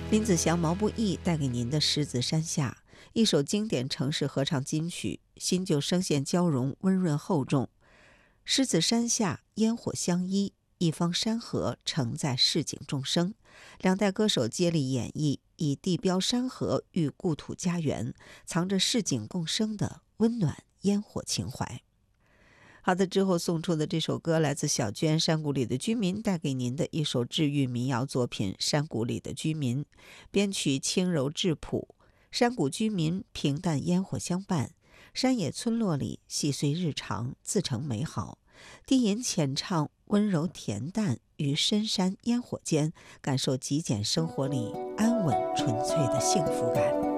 林子祥、毛不易带给您的《狮子山下》，一首经典城市合唱金曲，新旧声线交融，温润厚重。狮子山下，烟火相依，一方山河承载市井众生。两代歌手接力演绎，以地标山河喻故土家园，藏着市井共生的温暖烟火情怀。好的，之后送出的这首歌来自小娟《山谷里的居民》，带给您的一首治愈民谣作品《山谷里的居民》，编曲轻柔质朴。山谷居民平淡烟火相伴，山野村落里细碎日常，自成美好。低吟浅唱，温柔恬淡，于深山烟火间，感受极简生活里安稳纯粹的幸福感。